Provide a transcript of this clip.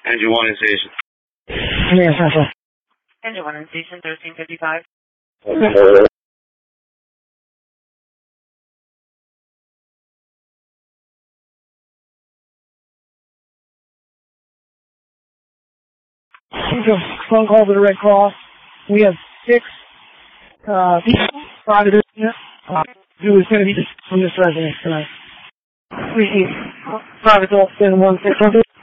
Engine 1 in station. Engine 1 in station, 1355. Phone call to the Red Cross. We have 6 people, private who is going to be from this residence tonight. We need private adults in 1600.